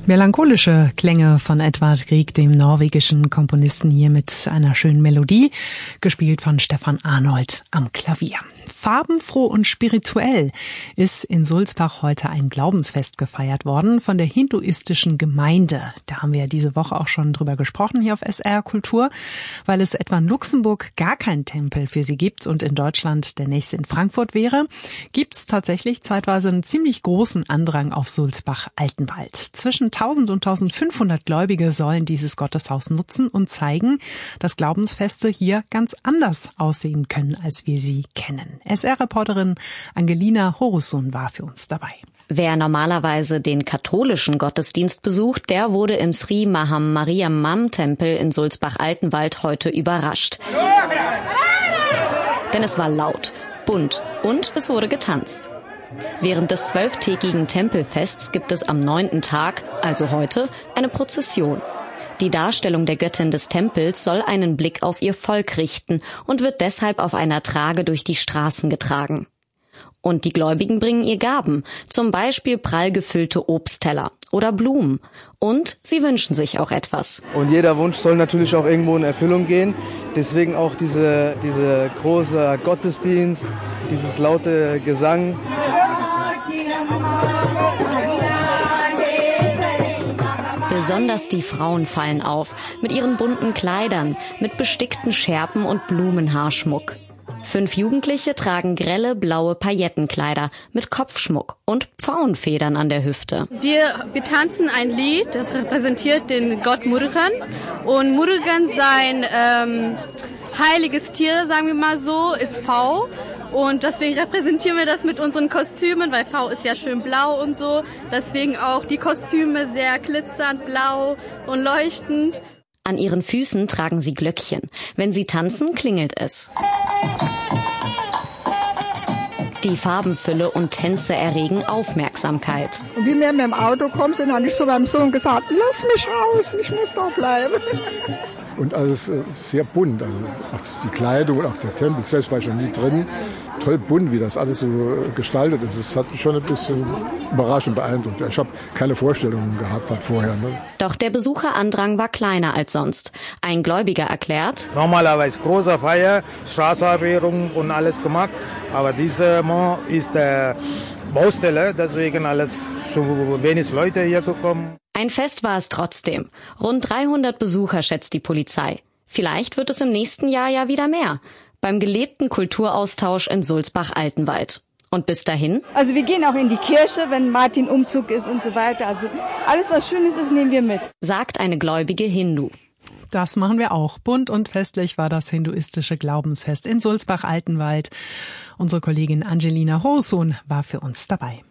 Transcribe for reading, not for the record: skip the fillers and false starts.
Melancholische Klänge von Edvard Grieg, dem norwegischen Komponisten, hier mit einer schönen Melodie, gespielt von Stefan Arnold am Klavier. Farbenfroh und spirituell ist in Sulzbach heute ein Glaubensfest gefeiert worden von der hinduistischen Gemeinde. Da haben wir ja diese Woche auch schon drüber gesprochen hier auf SR Kultur, weil es etwa in Luxemburg gar keinen Tempel für sie gibt und in Deutschland der nächste in Frankfurt wäre, gibt es tatsächlich zeitweise einen ziemlich großen Andrang auf Sulzbach-Altenwald. Zwischen 1000 und 1500 Gläubige sollen dieses Gotteshaus nutzen und zeigen, dass Glaubensfeste hier ganz anders aussehen können, als wir sie kennen. SR-Reporterin Angelina Horusun war für uns dabei. Wer normalerweise den katholischen Gottesdienst besucht, der wurde im Sri Maham Mariamman Tempel in Sulzbach-Altenwald heute überrascht. Denn es war laut, bunt und es wurde getanzt. Während des 12-tägigen Tempelfests gibt es am 9. Tag, also heute, eine Prozession. Die Darstellung der Göttin des Tempels soll einen Blick auf ihr Volk richten und wird deshalb auf einer Trage durch die Straßen getragen. Und die Gläubigen bringen ihr Gaben, zum Beispiel prall gefüllte Obstteller oder Blumen. Und sie wünschen sich auch etwas. Und jeder Wunsch soll natürlich auch irgendwo in Erfüllung gehen. Deswegen auch diese große Gottesdienst, dieses laute Gesang. Besonders die Frauen fallen auf, mit ihren bunten Kleidern, mit bestickten Schärpen und Blumenhaarschmuck. 5 Jugendliche tragen grelle blaue Paillettenkleider mit Kopfschmuck und Pfauenfedern an der Hüfte. Wir tanzen ein Lied, das repräsentiert den Gott Murugan. Und Murugan, sein heiliges Tier, sagen wir mal so, ist V. Und deswegen repräsentieren wir das mit unseren Kostümen, weil V ist ja schön blau und so. Deswegen auch die Kostüme sehr glitzernd, blau und leuchtend. An ihren Füßen tragen sie Glöckchen. Wenn sie tanzen, klingelt es. Die Farbenfülle und Tänze erregen Aufmerksamkeit. Und wie wir mit dem Auto kommen sind, habe ich so meinem Sohn gesagt, lass mich raus, ich muss doch bleiben. Und alles sehr bunt, also auch die Kleidung und auch der Tempel, selbst war ich schon nie drin. Toll bunt, wie das alles so gestaltet ist. Das hat mich schon ein bisschen überraschend beeindruckt. Ich habe keine Vorstellungen gehabt vorher. Ne? Doch der Besucherandrang war kleiner als sonst. Ein Gläubiger erklärt: Normalerweise große Feier, Straßenabwehrung und alles gemacht. Aber diese Mal ist der Baustelle, deswegen alles so wenig Leute hier gekommen. Ein Fest war es trotzdem. Rund 300 Besucher schätzt die Polizei. Vielleicht wird es im nächsten Jahr ja wieder mehr. Beim gelebten Kulturaustausch in Sulzbach-Altenwald. Und bis dahin? Also wir gehen auch in die Kirche, wenn Martin Umzug ist und so weiter. Also alles, was Schönes ist, nehmen wir mit. Sagt eine gläubige Hindu. Das machen wir auch. Bunt und festlich war das hinduistische Glaubensfest in Sulzbach-Altenwald. Unsere Kollegin Angelina Horusun war für uns dabei.